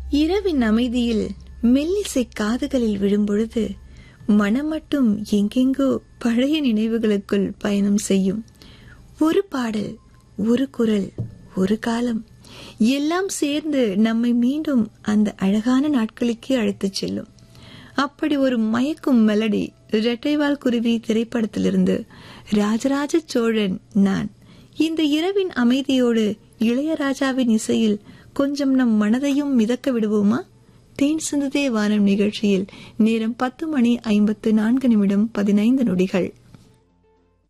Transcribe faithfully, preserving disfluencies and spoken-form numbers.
இரவின் அமைதியில் மெல்லிசை காதுகளில் விழும்பொழுது மனம் மட்டும் எங்கெங்கோ பழைய நினைவுகளுக்குள் பயணம் செய்யும். ஒரு பாடல், ஒரு குரல், ஒரு காலம் எல்லாம் சேர்ந்து நம்மை மீண்டும் அந்த அழகான நாட்களுக்கே அழைத்துச் செல்லும். அப்படி ஒரு மயக்கும் மெலடி இரட்டைவால் குருவி திரைப்படத்திலிருந்து ராஜராஜ சோழன் நான். இந்த இரவின் அமைதியோடு இளையராஜாவின் இசையில் கொஞ்சம் நம் மனதையும் மிதக்க விடுவோமா? தேன் சிந்துதே வானம் நிகழ்ச்சியில் நேரம் பத்து மணி ஐம்பத்து நான்கு நிமிடம் பதினைந்து நொடிகள்.